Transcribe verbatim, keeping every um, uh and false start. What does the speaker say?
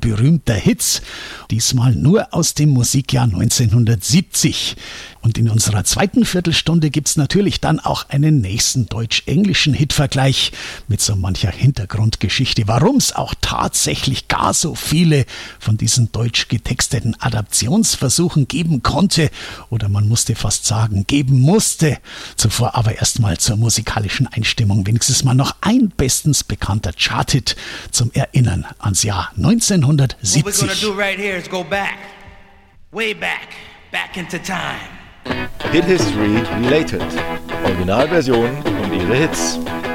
berühmter Hits. Diesmal nur aus dem Musikjahr neunzehnhundertsiebzig. Und in unserer zweiten Viertelstunde gibt's natürlich dann auch einen nächsten deutsch-englischen Hitvergleich mit so mancher Hintergrundgeschichte, warum es auch tatsächlich gar so viele von diesen deutsch getexteten Adaptionsversuchen geben konnte oder man musste fast sagen, geben musste. Zuvor aber erstmal zur musikalischen Einstimmung wenigstens mal noch ein bestens bekannter Charthit zum Erinnern ans Jahr neunzehnhundertsiebzig. What we're gonna do right here is go back, way back, back into time. Hit History Related. Originalversion und ihre Hits.